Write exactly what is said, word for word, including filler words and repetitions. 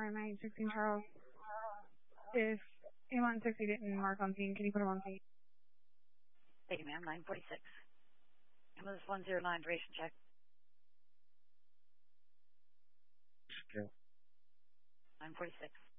four nine sixteen Charles. If ambulance sixty didn't mark on scene, can you put him on scene? Thank you, ma'am. nine forty-six. Ambulance one zero nine, duration check. Okay. nine forty-six.